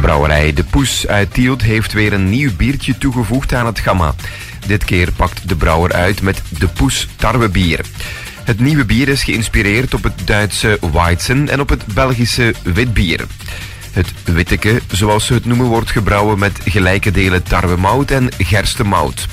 Brouwerij De Poes uit Tielt heeft weer een nieuw biertje toegevoegd aan het gamma. Dit keer pakt de brouwer uit met De Poes tarwebier. Het nieuwe bier is geïnspireerd op het Duitse Weizen en op het Belgische witbier. Het witteke, zoals ze het noemen, wordt gebrouwen met gelijke delen tarwemout en gerstemout.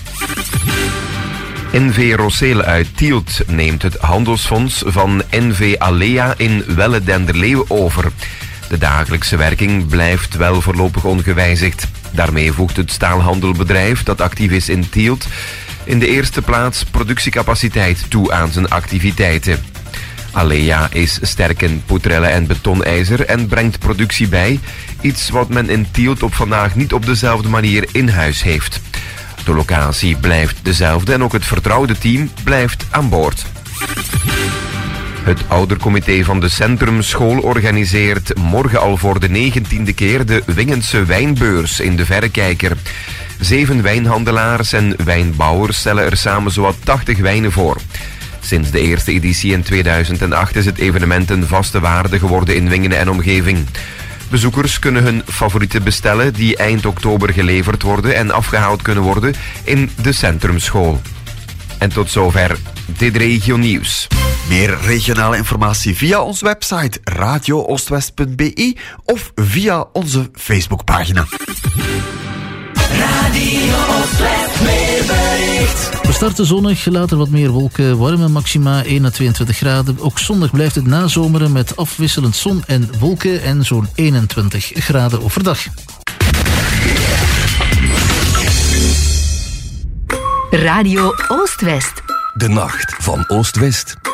NV Rosselen uit Tielt neemt het handelsfonds van NV Alea in Welle-Denderleeuw over. De dagelijkse werking blijft wel voorlopig ongewijzigd. Daarmee voegt het staalhandelbedrijf dat actief is in Tielt in de eerste plaats productiecapaciteit toe aan zijn activiteiten. Alea is sterk in poetrellen en betonijzer en brengt productie bij, iets wat men in Tielt op vandaag niet op dezelfde manier in huis heeft. De locatie blijft dezelfde en ook het vertrouwde team blijft aan boord. Het oudercomité van de Centrumschool organiseert morgen al voor de 19e keer de Wingense Wijnbeurs in de Verrekijker. 7 wijnhandelaars en wijnbouwers stellen er samen zowat 80 wijnen voor. Sinds de eerste editie in 2008 is het evenement een vaste waarde geworden in Wingenen en omgeving. Bezoekers kunnen hun favorieten bestellen die eind oktober geleverd worden en afgehaald kunnen worden in de Centrumschool. En tot zover dit regionieuws. Meer regionale informatie via onze website radiooostwest.be of via onze Facebookpagina. Radio Oostwest weerbericht. We starten zonnig, later wat meer wolken, warme maxima 1 à 22 graden. Ook zondag blijft het nazomeren met afwisselend zon en wolken en zo'n 21 graden overdag. Radio Oostwest. De nacht van Oost-West.